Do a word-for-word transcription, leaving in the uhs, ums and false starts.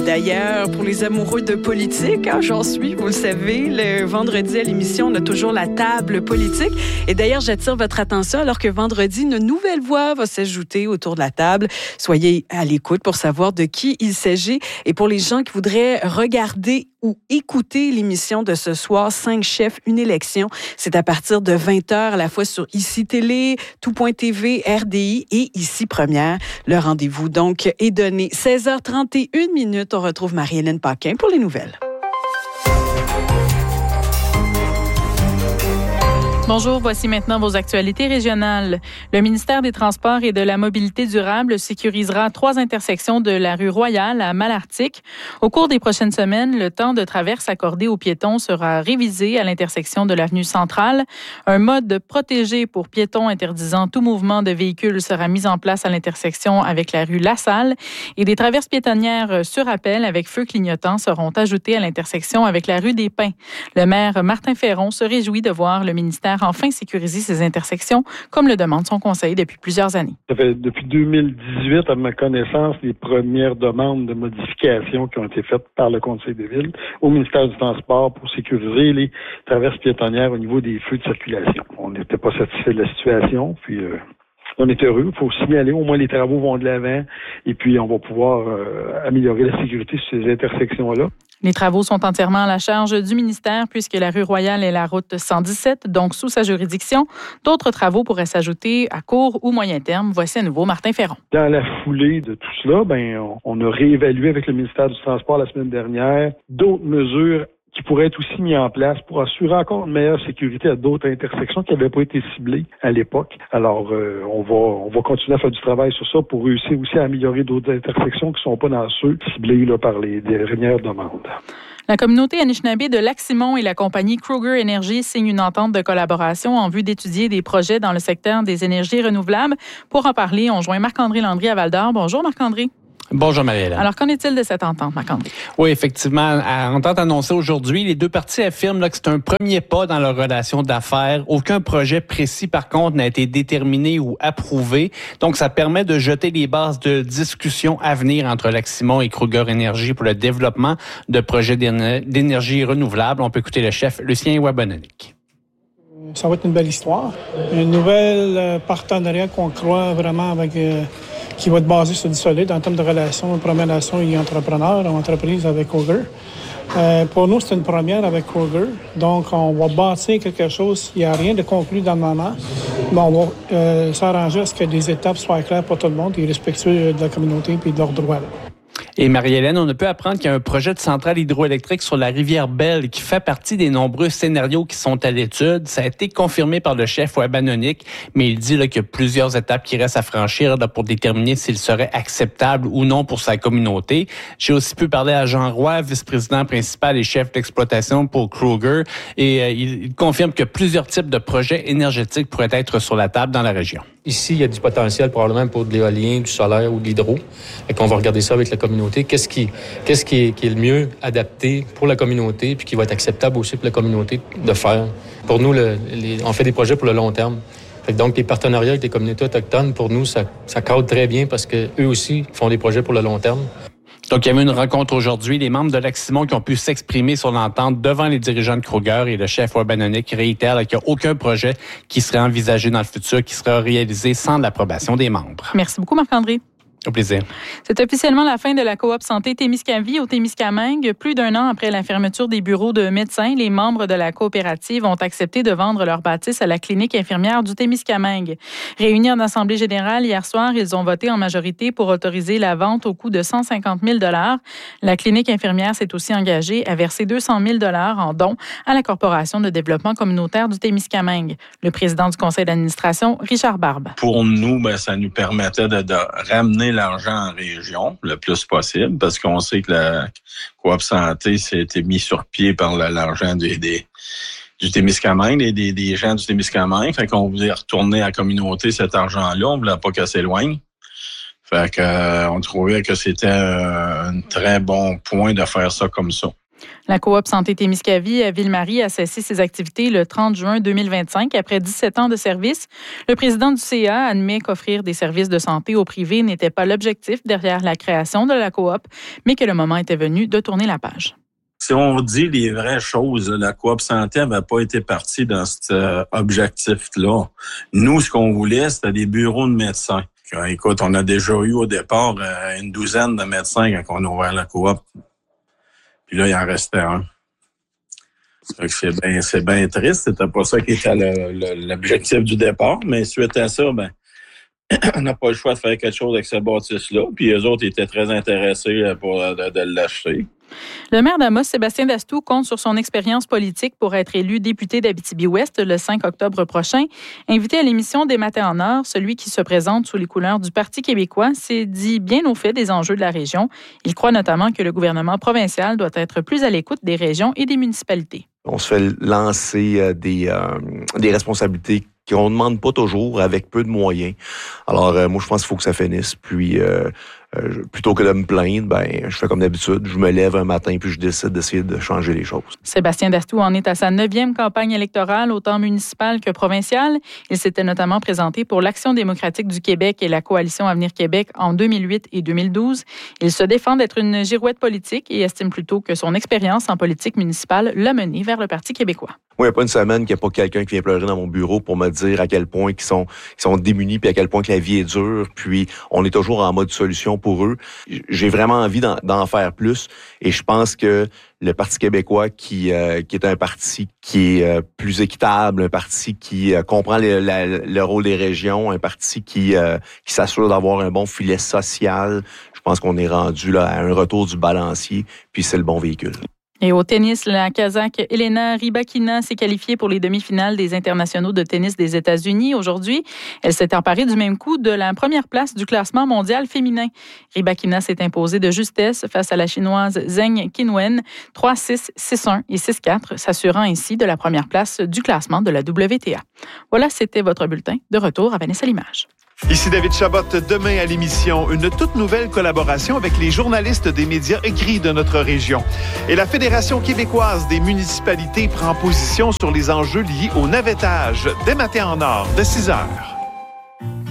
d'ailleurs, pour les amoureux de politique, hein, j'en suis, vous le savez, le vendredi à l'émission, on a toujours la table politique. Et d'ailleurs, j'attire votre attention alors que vendredi, une nouvelle voix va s'ajouter autour de la table. Soyez à l'écoute pour savoir de qui il s'agit. Et pour les gens qui voudraient regarder ou écouter l'émission de ce soir, Cinq chefs, une élection, c'est à partir de vingt heures à la fois sur Ici Télé, Tout point T V, R D I et Ici Première. Le rendez-vous donc est donné. seize heures trente et une minutes, on retrouve Marie-Hélène Paquin pour les nouvelles. Bonjour, voici maintenant vos actualités régionales. Le ministère des Transports et de la Mobilité durable sécurisera trois intersections de la rue Royale à Malartic. Au cours des prochaines semaines, le temps de traverse accordé aux piétons sera révisé à l'intersection de l'avenue Centrale. Un mode protégé pour piétons interdisant tout mouvement de véhicules sera mis en place à l'intersection avec la rue La Salle. Et des traverses piétonnières sur appel avec feu clignotant seront ajoutées à l'intersection avec la rue des Pins. Le maire Martin Ferron se réjouit de voir le ministère enfin sécuriser ces intersections, comme le demande son conseil depuis plusieurs années. Ça fait depuis deux mille dix-huit, à ma connaissance, les premières demandes de modification qui ont été faites par le Conseil de ville au ministère du Transport pour sécuriser les traverses piétonnières au niveau des feux de circulation. On n'était pas satisfait de la situation, puis euh, on est heureux. Il faut signaler, au moins les travaux vont de l'avant, et puis on va pouvoir euh, améliorer la sécurité sur ces intersections-là. Les travaux sont entièrement à la charge du ministère puisque la rue Royale est la route cent dix-sept, donc sous sa juridiction. D'autres travaux pourraient s'ajouter à court ou moyen terme. Voici à nouveau Martin Ferron. Dans la foulée de tout cela, ben, on a réévalué avec le ministère du Transport la semaine dernière d'autres mesures qui pourraient être aussi mis en place pour assurer encore une meilleure sécurité à d'autres intersections qui n'avaient pas été ciblées à l'époque. Alors, euh, on va on va continuer à faire du travail sur ça pour réussir aussi à améliorer d'autres intersections qui ne sont pas dans ceux ciblés là, par les dernières demandes. La communauté Anishinaabe de Lac-Simon et la compagnie Kruger Energy signent une entente de collaboration en vue d'étudier des projets dans le secteur des énergies renouvelables. Pour en parler, on joint Marc-André Landry à Val-d'Or. Bonjour Marc-André. Bonjour Marie-Hélène. Alors, qu'en est-il de cette entente, Marc-André? Oui, effectivement, à entente annoncée aujourd'hui, les deux parties affirment là, que c'est un premier pas dans leur relation d'affaires. Aucun projet précis, par contre, n'a été déterminé ou approuvé. Donc, ça permet de jeter les bases de discussion à venir entre Lac-Simon et Kruger Energy pour le développement de projets d'énergie renouvelable. On peut écouter le chef Lucien Wabononic. Ça va être une belle histoire. Une nouvelle partenariat qu'on croit vraiment avec... Euh, qui va être basé sur du solide en termes de relations, première relation et entrepreneur, entreprise avec Kruger. Euh, pour nous, c'est une première avec Kruger. Donc, on va bâtir quelque chose. Il n'y a rien de conclu dans le moment. Mais on va euh, s'arranger à ce que les étapes soient claires pour tout le monde et respectueux de la communauté et de leurs droits. Là. Et Marie-Hélène, on a pu apprendre qu'il y a un projet de centrale hydroélectrique sur la rivière Belle qui fait partie des nombreux scénarios qui sont à l'étude. Ça a été confirmé par le chef Wabononic, mais il dit là, qu'il y a plusieurs étapes qui restent à franchir là, pour déterminer s'il serait acceptable ou non pour sa communauté. J'ai aussi pu parler à Jean Roy, vice-président principal et chef d'exploitation pour Kruger, et euh, il, il confirme que plusieurs types de projets énergétiques pourraient être sur la table dans la région. Ici, il y a du potentiel probablement pour de l'éolien, du solaire ou de l'hydro. Et qu'on va regarder ça avec la communauté. Qu'est-ce qui, qu'est-ce qui est, qui est le mieux adapté pour la communauté puis qui va être acceptable aussi pour la communauté de faire. Pour nous, le, les, on fait des projets pour le long terme. Fait que donc, les partenariats avec les communautés autochtones, pour nous, ça, ça cadre très bien parce qu'eux aussi font des projets pour le long terme. Donc, il y avait une rencontre aujourd'hui. Les membres de Lac-Simon qui ont pu s'exprimer sur l'entente devant les dirigeants de Kruger et le chef Wabononic réitère qu'il n'y a aucun projet qui serait envisagé dans le futur qui sera réalisé sans l'approbation des membres. Merci beaucoup, Marc-André. Au plaisir. C'est officiellement la fin de la coop santé Témiscavie au Témiscamingue. Plus d'un an après la fermeture des bureaux de médecins, les membres de la coopérative ont accepté de vendre leur bâtisse à la clinique infirmière du Témiscamingue. Réunis en assemblée générale hier soir, ils ont voté en majorité pour autoriser la vente au coût de cent cinquante mille dollars. La clinique infirmière s'est aussi engagée à verser deux cent mille dollars en dons à la Corporation de développement communautaire du Témiscamingue. Le président du conseil d'administration, Richard Barbe. Pour nous, ben, ça nous permettait de, de ramener l'argent en région le plus possible parce qu'on sait que la coop santé s'est été mis sur pied par le, l'argent des, des, du Témiscamingue et des, des gens du Témiscamingue. Fait qu'on voulait retourner à la communauté cet argent-là. On voulait pas que ça s'éloigne. Fait que, euh, on trouvait que c'était euh, un très bon point de faire ça comme ça. La coop Santé Témiscavie à Ville-Marie a cessé ses activités le trente juin deux mille vingt-cinq après dix-sept ans de service. Le président du C A admet qu'offrir des services de santé au privé n'était pas l'objectif derrière la création de la coop, mais que le moment était venu de tourner la page. Si on dit les vraies choses, la coop santé n'avait pas été partie dans cet euh, objectif-là. Nous, ce qu'on voulait, c'était des bureaux de médecins. Écoute, on a déjà eu au départ euh, une douzaine de médecins quand on a ouvert la coop. Puis là, il en restait un. C'est bien, c'est bien triste. C'était pas ça qui était le, le, l'objectif du départ. Mais suite à ça, ben, on n'a pas le choix de faire quelque chose avec ce bâtisse-là. Puis eux autres étaient très intéressés pour de, de l'acheter. Le maire d'Amos, Sébastien Dastou, compte sur son expérience politique pour être élu député d'Abitibi-Ouest le cinq octobre prochain. Invité à l'émission Des Matins en Or, celui qui se présente sous les couleurs du Parti québécois s'est dit bien au fait des enjeux de la région. Il croit notamment que le gouvernement provincial doit être plus à l'écoute des régions et des municipalités. On se fait lancer des, euh, des responsabilités qu'on ne demande pas toujours avec peu de moyens. Alors, euh, moi, je pense qu'il faut que ça finisse. Puis, euh, euh, plutôt que de me plaindre, ben, je fais comme d'habitude. Je me lève un matin puis je décide d'essayer de changer les choses. Sébastien Dastou en est à sa neuvième campagne électorale, autant municipale que provinciale. Il s'était notamment présenté pour l'Action démocratique du Québec et la Coalition Avenir Québec en deux mille huit et deux mille douze. Il se défend d'être une girouette politique et estime plutôt que son expérience en politique municipale l'a mené vers le Parti québécois. Moi, il n'y a pas une semaine qu'il n'y a pas quelqu'un qui vient pleurer dans mon bureau pour me dire à quel point ils sont, ils sont démunis, puis à quel point que la vie est dure, puis on est toujours en mode solution pour eux. J'ai vraiment envie d'en, d'en faire plus, et je pense que le Parti québécois, qui, euh, qui est un parti qui est euh, plus équitable, un parti qui euh, comprend le, la, le rôle des régions, un parti qui, euh, qui s'assure d'avoir un bon filet social, je pense qu'on est rendu là à un retour du balancier, puis c'est le bon véhicule. Et au tennis, la Kazakh Elena Rybakina s'est qualifiée pour les demi-finales des internationaux de tennis des États-Unis. Aujourd'hui, elle s'est emparée du même coup de la première place du classement mondial féminin. Rybakina s'est imposée de justesse face à la Chinoise Zheng Qinwen, trois six, six un et six quatre, s'assurant ainsi de la première place du classement de la W T A. Voilà, c'était votre bulletin. De retour à Vanessa Limage. Ici David Chabot. Demain à l'émission, une toute nouvelle collaboration avec les journalistes des médias écrits de notre région. Et la Fédération québécoise des municipalités prend position sur les enjeux liés au navettage. Des Matins en Or, de six heures.